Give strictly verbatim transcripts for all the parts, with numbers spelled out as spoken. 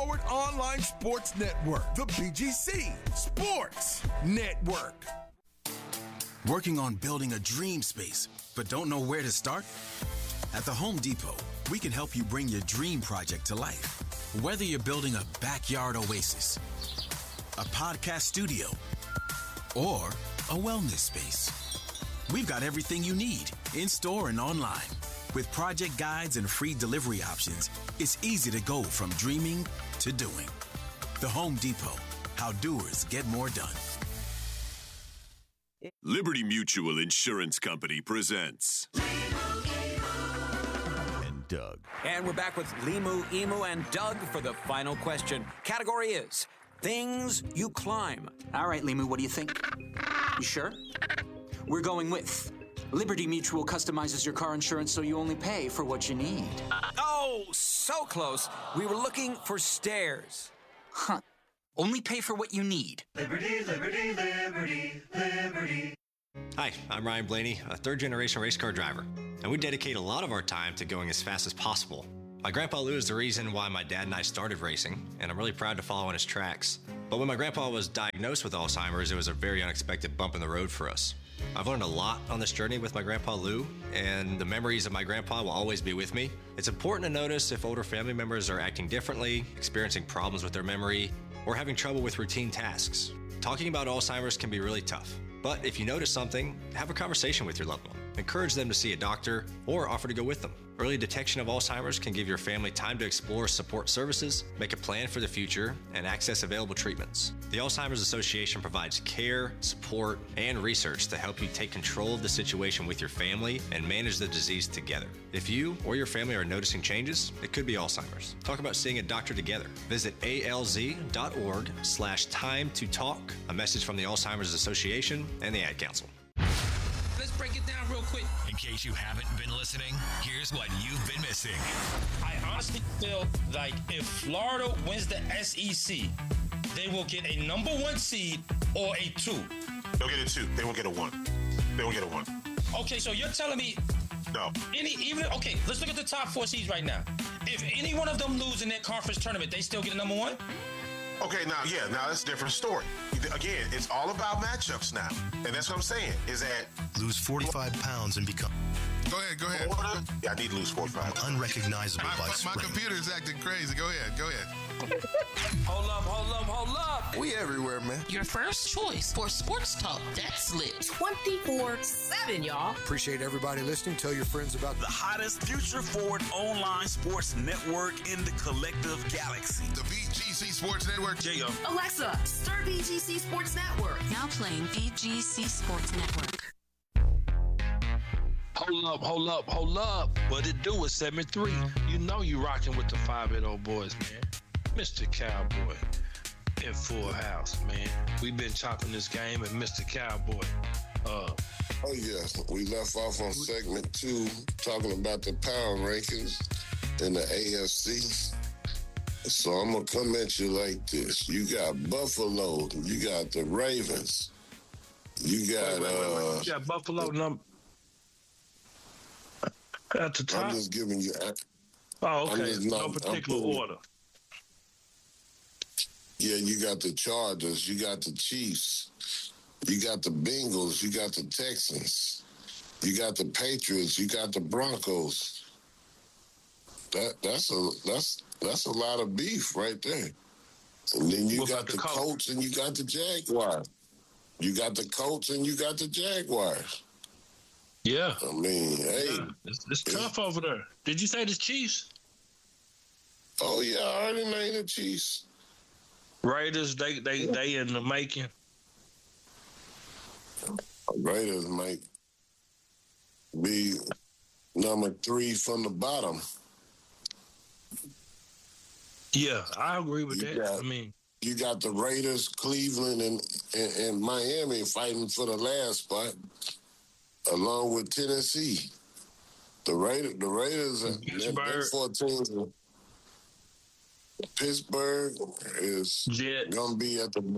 powered online sports network, the B G C Sports Network. Working on building a dream space, but don't know where to start? At the Home Depot, we can help you bring your dream project to life. Whether you're building a backyard oasis, a podcast studio, or a wellness space, we've got everything you need in-store and online. With project guides and free delivery options, it's easy to go from dreaming to doing. The Home Depot, how doers get more done. Liberty Mutual Insurance Company presents and Doug. And we're back with Limu, Emu, and Doug for the final question. Category is things you climb. All right, Limu, what do you think? You sure? We're going with Liberty Mutual customizes your car insurance so you only pay for what you need. Oh, so close. We were looking for stairs. Huh. Only pay for what you need. Liberty, liberty, liberty, liberty. Hi, I'm Ryan Blaney, a third-generation race car driver, and we dedicate a lot of our time to going as fast as possible. My grandpa Lou is the reason why my dad and I started racing, and I'm really proud to follow in his tracks. But when my grandpa was diagnosed with Alzheimer's, it was a very unexpected bump in the road for us. I've learned a lot on this journey with my grandpa Lou, and the memories of my grandpa will always be with me. It's important to notice if older family members are acting differently, experiencing problems with their memory, or having trouble with routine tasks. Talking about Alzheimer's can be really tough, but if you notice something, have a conversation with your loved one. Encourage them to see a doctor or offer to go with them. Early detection of Alzheimer's can give your family time to explore support services, make a plan for the future, and access available treatments. The Alzheimer's Association provides care, support, and research to help you take control of the situation with your family and manage the disease together. If you or your family are noticing changes, it could be Alzheimer's. Talk about seeing a doctor together. Visit A L Z dot org slash time to talk. A message from the Alzheimer's Association and the Ad Council. Let's break it down real quick. In case you haven't been listening, here's what you've been missing. I honestly feel like if Florida wins the S E C, they will get a number one seed or a two. They'll get a two. They won't get a one. They won't get a one. Okay, so you're telling me no. Any even okay, let's look at the top four seeds right now. If any one of them lose in their conference tournament, they still get a number one? Okay, now, yeah, now that's a different story. Again, it's all about matchups now. And that's what I'm saying, is that... Lose forty-five pounds and become... Go ahead, go ahead. Yeah, I need to lose forty-five. Unrecognizable my, by my, my computer's acting crazy. Go ahead, go ahead. Hold up, hold up, hold up. We everywhere, man. Your first choice for sports talk. That's lit. twenty-four seven, y'all. Appreciate everybody listening. Tell your friends about the hottest future-forward online sports network in the collective galaxy. The B G C Sports Network. There you go. Alexa, start B G C Sports Network. Now playing B G C Sports Network. Hold up, hold up, hold up. What it do is seven three. You know you rocking with the five eight oh boys, man. Mister Cowboy in Full House, man. We've been chopping this game, and Mister Cowboy. Uh, oh, yes. We left off on segment two, talking about the power rankings in the A F C. So I'm going to come at you like this. You got Buffalo. You got the Ravens. You got... Wait, wait, wait, wait. Uh, you got Buffalo number... At the top? I'm just giving you... Oh, okay. Just, no I'm, particular I'm order. Yeah, you got the Chargers. You got the Chiefs. You got the Bengals. You got the Texans. You got the Patriots. You got the Broncos. That that's a that's that's a lot of beef right there. And then you what got the, the Colts? Colts and you got the Jaguars. You got the Colts and you got the Jaguars. Yeah. I mean, hey. Yeah. It's, it's tough over there. Did you say the Chiefs? Oh, yeah, I already named the Chiefs. Raiders, they they they in the making. Raiders might be number three from the bottom. Yeah, I agree with you that. Got, I mean, you got the Raiders, Cleveland, and, and, and Miami fighting for the last spot, along with Tennessee. The Raiders, the Raiders, are fourteen. Pittsburgh is going to be at the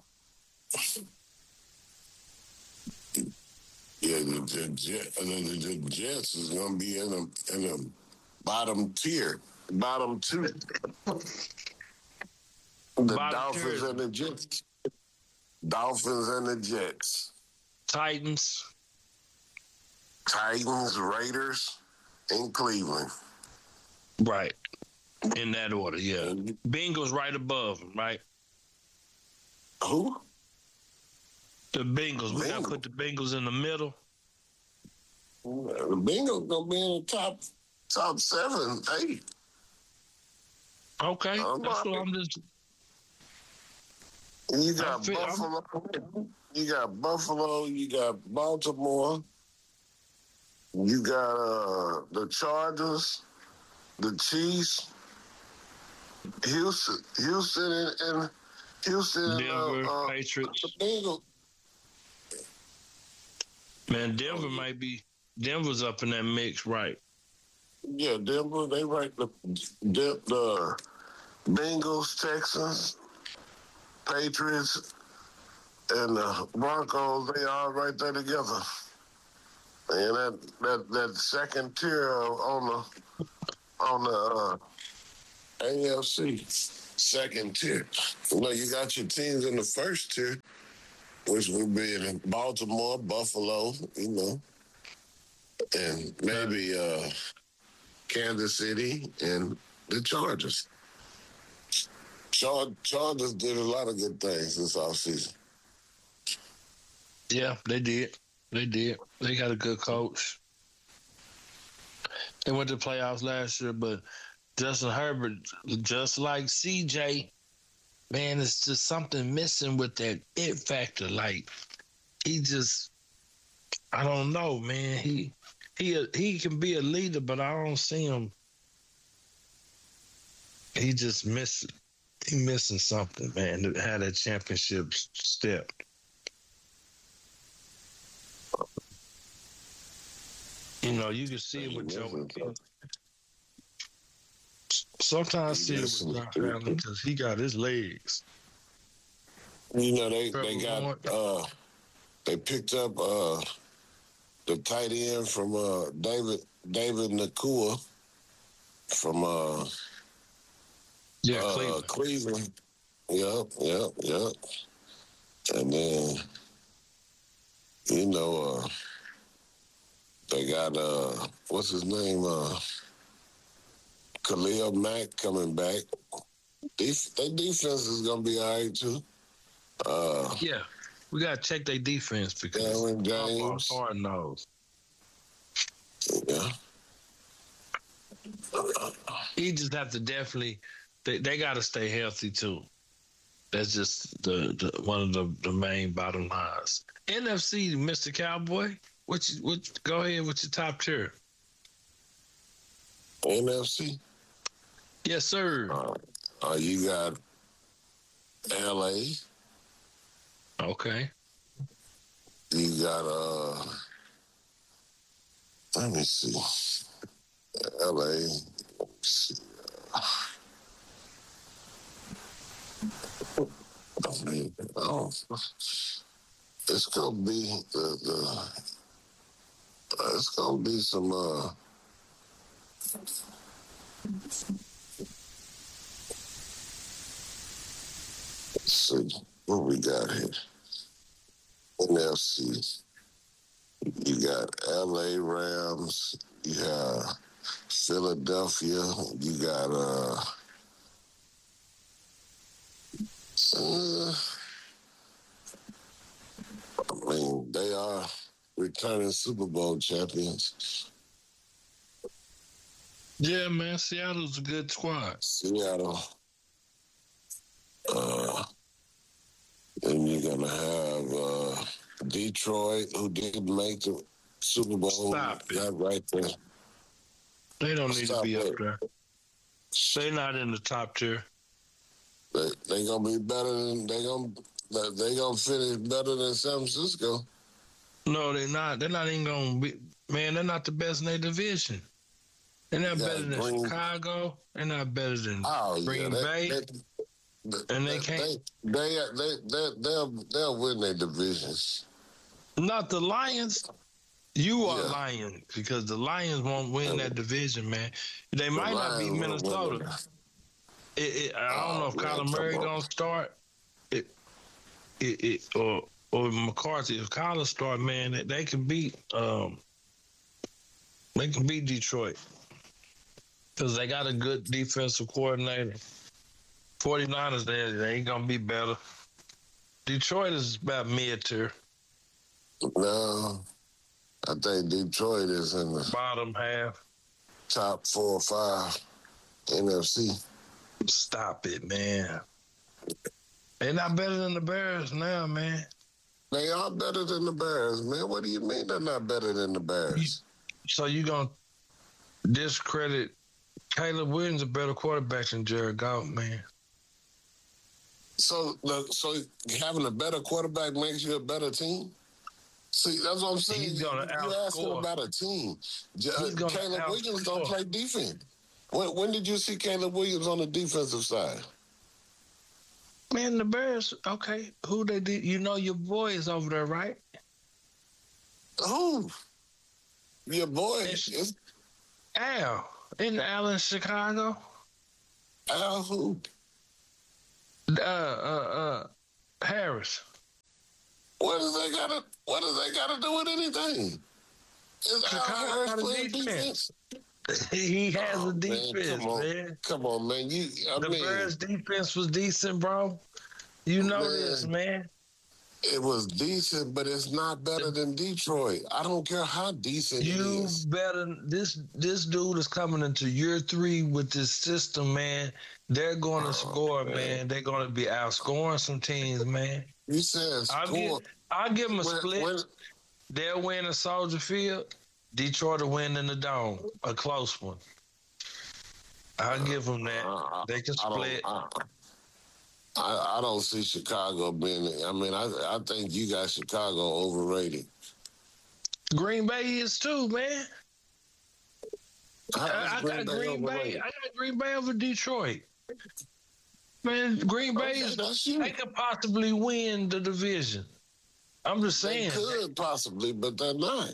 yeah the, the, the, the Jets is going to be in the in the bottom tier, bottom two. The Dolphins and the Jets. Dolphins and the Jets. Titans. Titans, Raiders, and Cleveland. Right. In that order, yeah. Bengals right above them, right? Who? The Bengals. We got to put the Bengals in the middle. The Bengals going to be in the top top seven, eight. Okay. That's what I'm just... You got fit, Buffalo. I'm... You got Buffalo. You got Baltimore. You got uh, the Chargers, the Chiefs, Houston, Houston, and, and Houston, Denver, and, uh, uh, Patriots. The Bengals. Man, Denver might be. Denver's up in that mix, right? Yeah, Denver. They right the the, the Bengals, Texans, Patriots, and the Broncos. They all right there together. And that, that that second tier on the on the uh, A F C, second tier. You know, you got your teams in the first tier, which would be in Baltimore, Buffalo, you know, and maybe uh, Kansas City and the Chargers. Char- Chargers did a lot of good things this offseason. Yeah, they did. They did. They got a good coach. They went to the playoffs last year, but Justin Herbert, just like C J, man, it's just something missing with that it factor. Like, he just, I don't know, man. He he he can be a leader, but I don't see him. He just missing. He missing something, man. To have that championship step. You know, you can see it with Joe. Sometimes I see it with Josh Allen because he got his legs. You know, they, they got, uh, they picked up uh, the tight end from uh, David David Nakua from uh, yeah, uh, Cleveland. Cleveland. Yep, yep, yep. And then, you know, uh, they got, uh, what's his name? Uh, Khalil Mack coming back. Def- their defense is going to be all right, too. Uh, yeah, we got to check their defense because Aaron James. hard nose. Yeah. He just have to definitely, they, they got to stay healthy, too. That's just the, the one of the, the main bottom lines. N F C, Mister Cowboy. What you, what, go ahead with your top tier. N F C? Yes, sir. Uh, uh, you got L A. Okay. You got, uh, let me see. L A. Let me see. I mean, oh, it's going to be the, the uh, it's going to be some, uh, let's see, what we got here? N F C. You got L A Rams. You have Philadelphia. You got, uh, uh I mean, they are returning Super Bowl champions. Yeah, man, Seattle's a good squad. Seattle. Uh, then you're going to have uh, Detroit, who didn't make the Super Bowl. Stop it. Got right there. They don't need Stop to be it. up there. They're not in the top tier. They they gonna be better than they gonna they gonna finish better than San Francisco. No, they're not. They're not even gonna be. Man, they're not the best in their division. They're not Yeah, better than Green- Chicago. They're not better than Oh Green yeah, they, Bay. they, they, and they can't. They they they they they'll they'll win their divisions. Not the Lions. You are Yeah. lying because the Lions won't win that division, man. They might not beat Lions won't win Minnesota. it. It, it, I don't Oh, know if man, Kyler Murray come on. gonna start. It, it, it or or McCarthy. If Kyler start, man, they, they can beat. Um, they can beat Detroit because they got a good defensive coordinator. 49ers, they, they ain't gonna be better. Detroit is about mid-tier. No, I think Detroit is in the bottom half, top four or five N F C. Stop it, man. They're not better than the Bears now, man. They are better than the Bears, man. What do you mean they're not better than the Bears? So you gonna discredit Caleb Williams, a better quarterback than Jared Goff, man? So, so having a better quarterback makes you a better team? See, that's what I'm saying. He's gonna You're outscore. asking about a team. He's gonna Caleb outscore. Williams don't play defense. When, when did you see Caleb Williams on the defensive side? Man, the Bears, okay. Who they did? You know your boy is over there, right? Who? Your boy is Al. Isn't Al in Chicago? Al who? Uh, uh, uh, Harris. What does they gotta? What does they gotta do with anything? Is Al Chicago Harris got a playing defense. defense? He has Oh, a defense, man, come on. man. Come on, man. You, I the mean, Bears' defense was decent, bro. You know Man. this, man. it was decent, but it's not better than Detroit. I don't care how decent it You is. better. This this dude is coming into year three with this system, man. They're going to score, man. man. They're going to be outscoring some teams, man. You said I'll score. give, I'll give them a When- split. when- They'll win in Soldier Field. Detroit will win in the Dome, a close one. I'll give them that. They can I don't- split. I, I, I don't see Chicago being. I mean, I I think you got Chicago overrated. Green Bay is too, man. How is I, I Green got Bay Green Bay. overrated? I got Green Bay over Detroit. Man, Green Bay Okay, is, that's you. they could possibly win the division. I'm just They saying. could possibly, but they're not.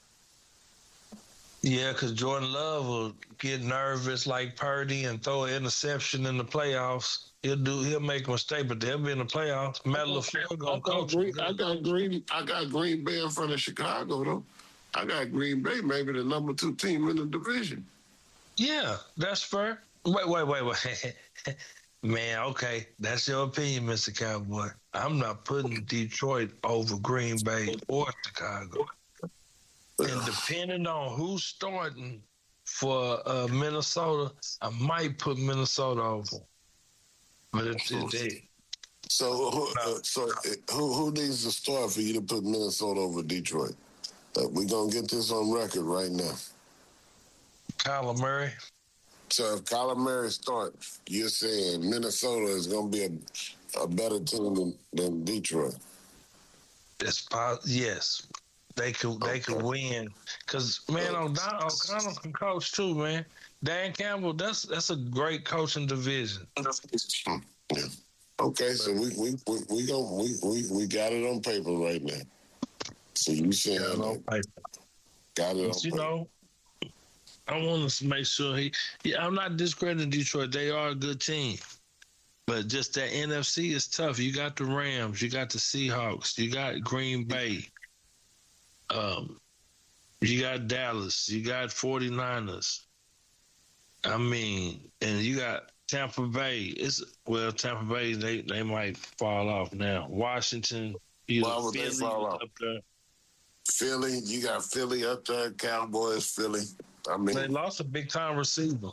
Yeah, because Jordan Love will get nervous like Purdy and throw an interception in the playoffs. He'll do. He'll make a mistake, but they'll be in the playoffs. Matt LaFleur I gonna got, coach. Green, I got Green. I got Green Bay in front of Chicago, though. I got Green Bay, maybe the number two team in the division. Yeah, that's fair. Wait, wait, wait, wait. Man, okay, that's your opinion, Mister Cowboy. I'm not putting Detroit over Green Bay or Chicago. And depending on who's starting for uh, Minnesota, I might put Minnesota over. But if, if they, So, who, uh, so uh, who who needs to start for you to put Minnesota over Detroit? Uh, we're gonna get this on record right now. Kyler Murray. So if Kyler Murray starts, you're saying Minnesota is gonna be a, a better team than, than Detroit. It's pos- yes, they could they could win because man, O'Donnell, O'Connell can coach too, man. Dan Campbell, that's that's a great coaching division. Yeah. Okay, so we we we we go we, we we got it on paper right now. So you saying Got it on that- got it on But you paper. know, I want to make sure he. Yeah, I'm not discrediting Detroit. They are a good team, but just that N F C is tough. You got the Rams, you got the Seahawks, you got Green Bay, um, you got Dallas, you got 49ers. I mean, and you got Tampa Bay. It's well, Tampa Bay they they might fall off now. Washington, you Why know, would they Philly fall off? up there. Philly, you got Philly up there, Cowboys, Philly. I mean, They lost a big time receiver.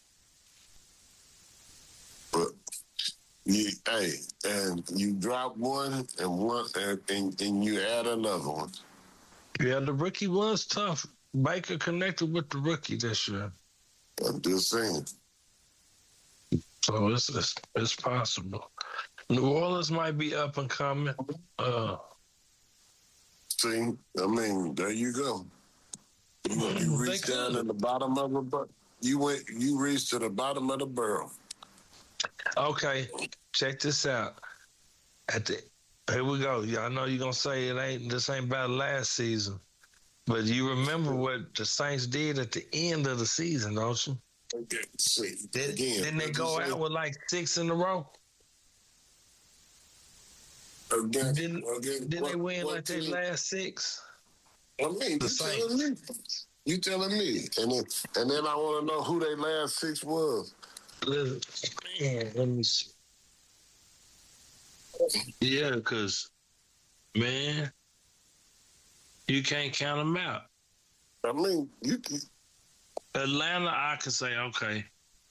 but you, hey, and you drop one and one, and, and, and you add another one. Yeah, the rookie was tough. Baker connected with the rookie this year. I'm just saying. So it's it's, it's possible. New Orleans might be up and coming. Uh, See, I mean, there you go. You, you They reached down could. in the bottom of the bu- you went you reached to the bottom of the barrel. okay, check this out. At the here we go. Yeah, I know you're gonna say it ain't this ain't about last season, but you remember what the Saints did at the end of the season, don't you? Okay, see, Did, again, didn't they go out with like six in a row? Again, didn't again, didn't what, they win what like their team? last six? I mean, The you telling me? You telling me? And then, and then I want to know who their last six was. Man, let me see. Yeah, because, man, you can't count them out. I mean, you can. Atlanta, I can say, okay.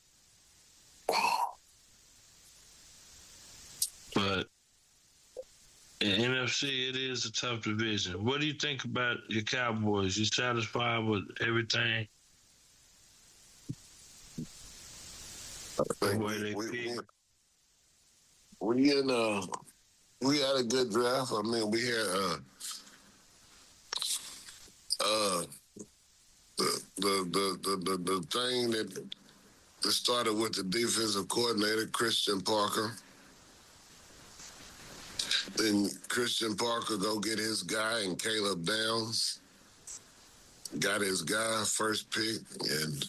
But in N F C, it is a tough division. What do you think about your Cowboys? You satisfied with everything? The way they we, pick? We, we in uh, we had a good draft. I mean, we had uh, uh, the the the the the, the thing that, that started with the defensive coordinator, Christian Parker. Then Christian Parker go get his guy and Caleb Downs. Got his guy first pick, and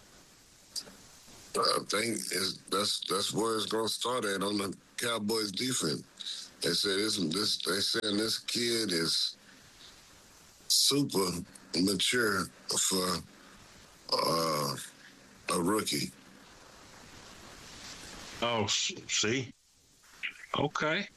I think it's, that's that's where it's gonna start at on the Cowboys defense. They said this this they saying this kid is super mature for uh, a rookie. Oh, see, okay.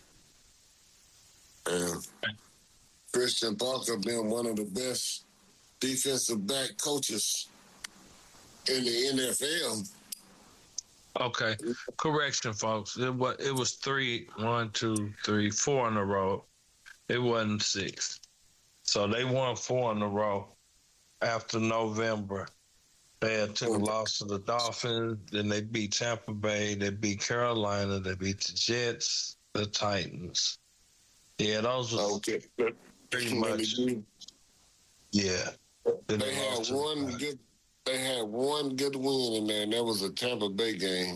And Christian Parker been one of the best defensive back coaches in the N F L. Okay, correction, folks. It was it was three, one, two, three, four in a row. It wasn't six. So they won four in a row after November. They had took a loss to the Dolphins, then they beat Tampa Bay, they beat Carolina, they beat the Jets, the Titans. Yeah, those were okay. pretty much. Yeah. Then They they had lost to one the- good. They had one good win in there, and that was a Tampa Bay game.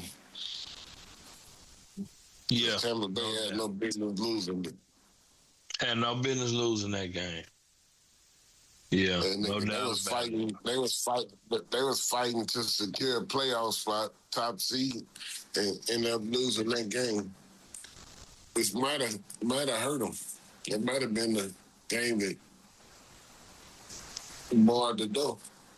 Yeah. Tampa Bay had no business losing. Had no business losing that game. Yeah, And no they, they doubt was about it. fighting. They was fighting. They was fighting to secure a playoff spot, top seed, and ended up losing that game, which might have might have hurt them. It might have been the game that barred the door.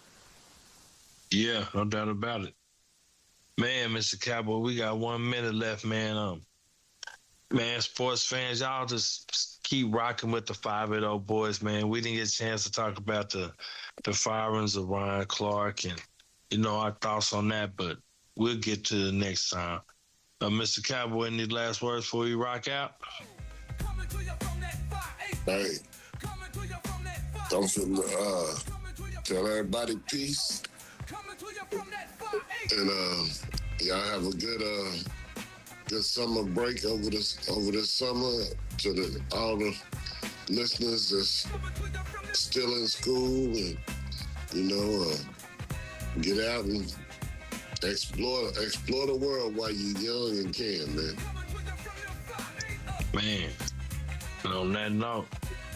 Yeah, no doubt about it. Man, Mister Cowboy, we got one minute left, man. Um, man, sports fans, y'all just keep rocking with the five and oh boys, man. We didn't get a chance to talk about the the firings of Ryan Clark and, you know, our thoughts on that, but we'll get to the next time. Uh, Mister Cowboy, any last words before we rock out? Hey, don't forget, uh, tell everybody peace. And uh, y'all have a good uh, good summer break over this over this summer. To the all the listeners that's still in school, and you know, uh, get out and explore explore the world while you're young and can, man. Man, and on that note,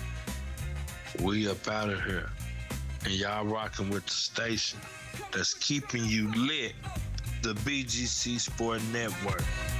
we up out of here. And y'all rocking with the station that's keeping you lit, the B G C Sport Network.